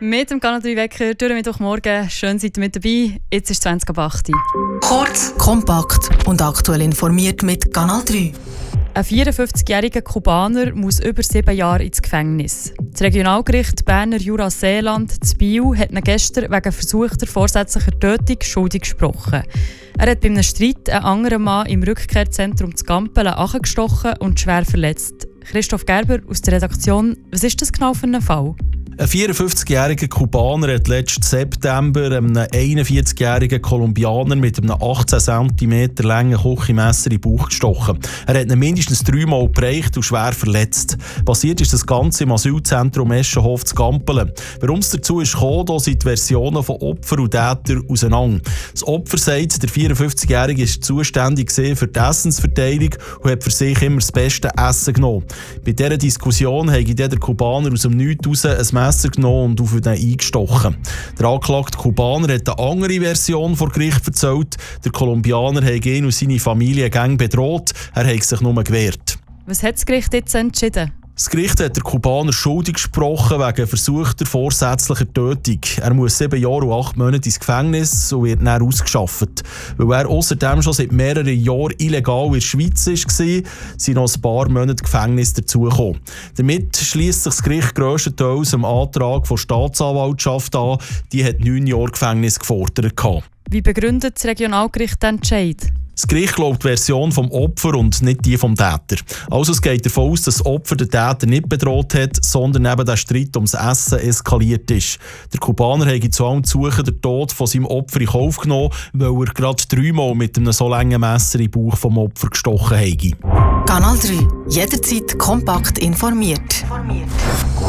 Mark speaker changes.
Speaker 1: Mit dem Kanal 3 Wecker durch Mittwochmorgen. Schön, seid ihr mit dabei. Jetzt ist 20:08.
Speaker 2: Kurz, kompakt und aktuell informiert mit Kanal 3.
Speaker 1: Ein 54-jähriger Kubaner muss über 7 Jahre ins Gefängnis. Das Regionalgericht Berner Jura-Seeland zu Biel hat ihn gestern wegen versuchter vorsätzlicher Tötung schuldig gesprochen. Er hat bei einem Streit einen anderen Mann im Rückkehrzentrum zu Gampelen angestochen und schwer verletzt. Christoph Gerber aus der Redaktion. Was ist das genau für ein Fall?
Speaker 3: Ein 54-jähriger Kubaner hat letzten September einem 41-jährigen Kolumbianer mit einem 18 cm langen Küchenmesser in den Bauch gestochen. Er hat ihn mindestens 3-mal gebrochen und schwer verletzt. Passiert ist das Ganze im Asylzentrum Eschenhof zu Gampelen. Warum es dazu ist gekommen, da sind die Versionen von Opfer und Täter auseinander. Das Opfer sagt, der 54-Jährige war zuständig für die Essensverteilung und hat für sich immer das beste Essen genommen. Bei dieser Diskussion hat der Kubaner aus dem Nichts raus ein Messer genommen und auf ihn eingestochen. Der angeklagte Kubaner hat eine andere Version vor Gericht erzählt. Der Kolumbianer hat ihn und seine Familie gang bedroht. Er hat sich nur gewehrt.
Speaker 1: Was hat das Gericht jetzt entschieden?
Speaker 3: Das Gericht hat den Kubaner schuldig gesprochen wegen versuchter vorsätzlicher Tötung. Er muss 7 Jahre und 8 Monate ins Gefängnis und wird dann ausgeschafft. Weil er außerdem schon seit mehreren Jahren illegal in der Schweiz war, sind noch ein paar Monate Gefängnis dazugekommen. Damit schliesst sich das Gericht grösstenteils dem Antrag der Staatsanwaltschaft an. Die hat 9 Jahre Gefängnis gefordert.
Speaker 1: Wie begründet das Regionalgericht den Entscheid?
Speaker 3: Das Gericht glaubt die Version vom Opfer und nicht die vom Täter. Also es geht davon aus, dass das Opfer den Täter nicht bedroht hat, sondern eben der Streit ums Essen eskaliert ist. Der Kubaner hat zu allem Suchen den Tod von seinem Opfer in Kauf genommen, weil er gerade 3-mal mit einem so langen Messer in den Bauch vom Opfer gestochen hat.
Speaker 2: Kanal 3. Jederzeit kompakt informiert.